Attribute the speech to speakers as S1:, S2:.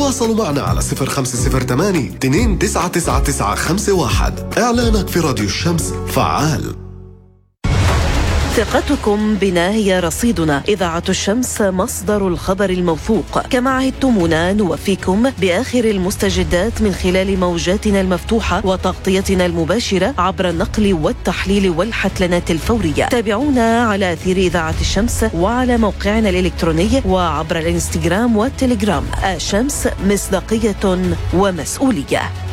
S1: تواصلوا معنا على 0508 299951. إعلانك في راديو الشمس فعال.
S2: ثقتكم بنا هي رصيدنا. إذاعة الشمس مصدر الخبر الموثوق. كما عهدتمونا نوفيكم بآخر المستجدات من خلال موجاتنا المفتوحة وتغطيتنا المباشرة عبر النقل والتحليل والحتلنات الفورية. تابعونا على أثير إذاعة الشمس وعلى موقعنا الإلكتروني وعبر الانستغرام والتليجرام. الشمس، مصداقية ومسؤولية.